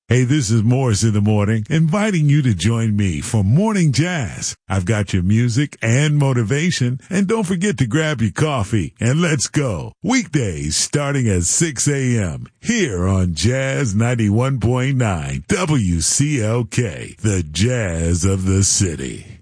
Hey, this is Morris in the Morning, inviting you to join me for Morning Jazz. I've got your music and motivation, and don't forget to grab your coffee and let's go. Weekdays starting at 6 a.m. here on Jazz 91.9 WCLK, the Jazz of the City.